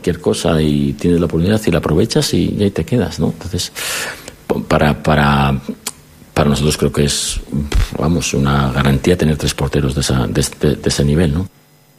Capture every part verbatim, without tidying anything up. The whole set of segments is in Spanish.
cualquier cosa y tienes la oportunidad y la aprovechas y, y ahí te quedas, ¿no? Entonces, para, para, para nosotros creo que es, vamos, una garantía tener tres porteros de, esa, de, de, de ese nivel, ¿no?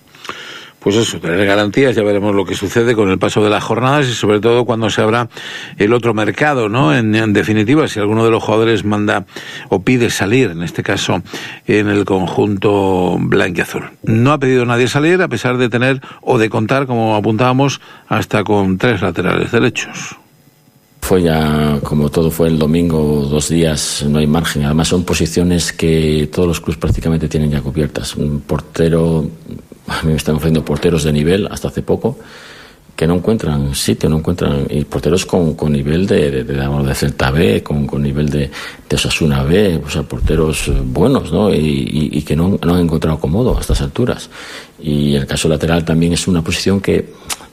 Pues eso, tener garantías, ya veremos lo que sucede con el paso de las jornadas y sobre todo cuando se abra el otro mercado, ¿no? En, en definitiva, si alguno de los jugadores manda o pide salir, en este caso en el conjunto blanquiazul. No ha pedido nadie salir a pesar de tener o de contar, como apuntábamos, hasta con tres laterales derechos. Fue ya, como todo fue el domingo, dos días, no hay margen. Además son posiciones que todos los clubes prácticamente tienen ya cubiertas. Un portero, a mí me están ofreciendo porteros de nivel hasta hace poco que no encuentran sitio, no encuentran, y porteros con, con nivel de, de, de, de Celta B, con, con nivel de, de Osasuna B, o sea, porteros buenos, ¿no? Y, y, y que no, no han encontrado cómodo a estas alturas. Y el caso lateral también es una posición que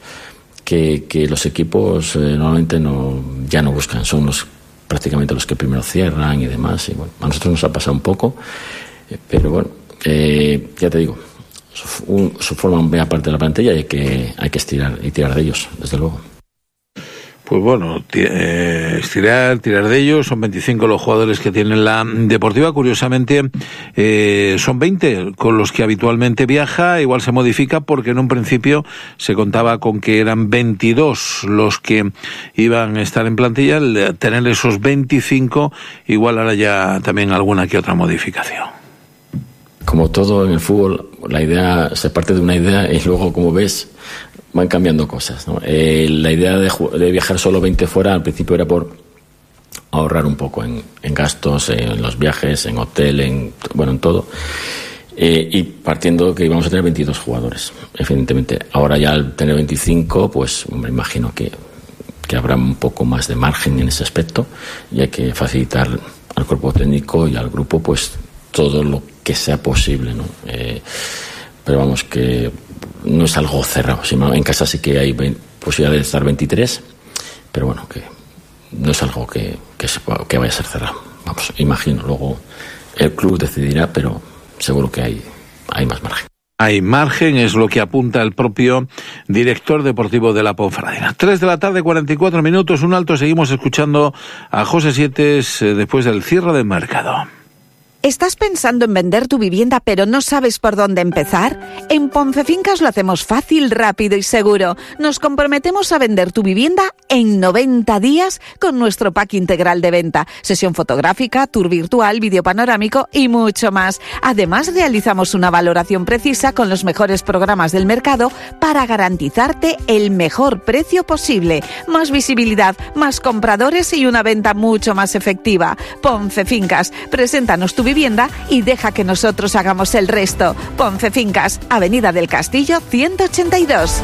Que, que los equipos eh, normalmente no, ya no buscan, son los prácticamente los que primero cierran y demás. Y bueno, a nosotros nos ha pasado un poco, eh, pero bueno, eh, ya te digo, su, un, su forman buena parte de la plantilla y hay que, hay que estirar y tirar de ellos, desde luego. Pues bueno, t- eh, estirar, tirar de ellos, son veinticinco los jugadores que tienen la Deportiva, curiosamente eh, son veinte con los que habitualmente viaja, igual se modifica porque en un principio se contaba con que eran veintidós los que iban a estar en plantilla, el tener esos veinticinco, igual ahora ya también alguna que otra modificación. Como todo en el fútbol, la idea se parte de una idea y luego, como ves, van cambiando cosas, ¿no? Eh, la idea de, de viajar solo veinte fuera al principio era por ahorrar un poco en, en gastos, en los viajes, en hotel, en bueno, en todo. Eh, y partiendo que íbamos a tener veintidós jugadores, evidentemente. Ahora ya al tener veinticinco, pues me imagino que, que habrá un poco más de margen en ese aspecto y hay que facilitar al cuerpo técnico y al grupo pues todo lo que sea posible, ¿no? Eh, pero vamos, que no es algo cerrado. En casa sí que hay posibilidad de estar veintitrés, pero bueno, que no es algo que, que, se, que vaya a ser cerrado. Vamos, imagino, luego el club decidirá, pero seguro que hay, hay más margen. Hay margen, es lo que apunta el propio director deportivo de la Ponferradina. Tres de la tarde, cuarenta y cuatro minutos, un alto, seguimos escuchando a José Sietes eh, después del cierre del mercado. ¿Estás pensando en vender tu vivienda pero no sabes por dónde empezar? En Poncefincas lo hacemos fácil, rápido y seguro. Nos comprometemos a vender tu vivienda en noventa días con nuestro pack integral de venta. Sesión fotográfica, tour virtual, vídeo panorámico y mucho más. Además, realizamos una valoración precisa con los mejores programas del mercado para garantizarte el mejor precio posible. Más visibilidad, más compradores y una venta mucho más efectiva. Poncefincas, preséntanos tu vivienda y deja que nosotros hagamos el resto. Poncefincas, Avenida del Castillo ciento ochenta y dos.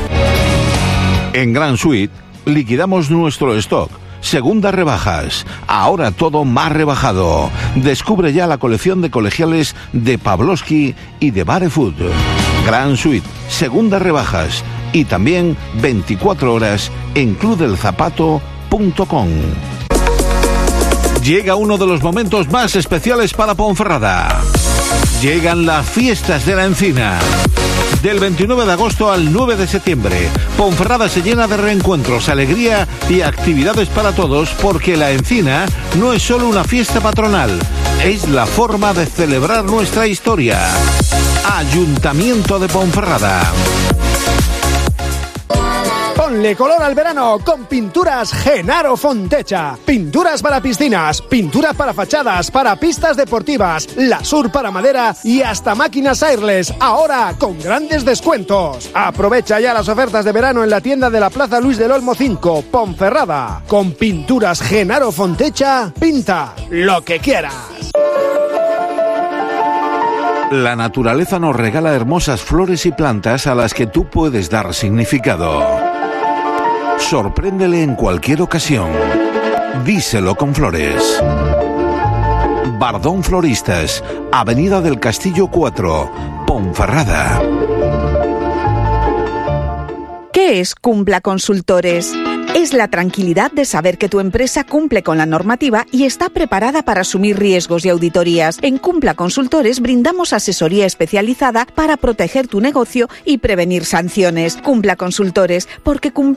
En Gran Suite liquidamos nuestro stock. Segundas rebajas. Ahora todo más rebajado. Descubre ya la colección de colegiales de Pavlovsky y de Barefoot. Gran Suite. Segundas rebajas. Y también veinticuatro horas en club del zapato punto com. Llega uno de los momentos más especiales para Ponferrada. Llegan las fiestas de la Encina. Del veintinueve de agosto al nueve de septiembre, Ponferrada se llena de reencuentros, alegría y actividades para todos, porque la Encina no es solo una fiesta patronal, es la forma de celebrar nuestra historia. Ayuntamiento de Ponferrada. Ponle color al verano con Pinturas Genaro Fontecha. Pinturas para piscinas, pinturas para fachadas, para pistas deportivas, lasur para madera y hasta máquinas airless. Ahora con grandes descuentos. Aprovecha ya las ofertas de verano en la tienda de la Plaza Luis del Olmo cinco, Ponferrada. Con Pinturas Genaro Fontecha, pinta lo que quieras. La naturaleza nos regala hermosas flores y plantas a las que tú puedes dar significado. Sorpréndele en cualquier ocasión. Díselo con flores. Bardón Floristas, Avenida del Castillo cuatro, Ponferrada. ¿Qué es Cumpla Consultores? Es la tranquilidad de saber que tu empresa cumple con la normativa y está preparada para asumir riesgos y auditorías. En Cumpla Consultores brindamos asesoría especializada para proteger tu negocio y prevenir sanciones. Cumpla Consultores, porque cumplir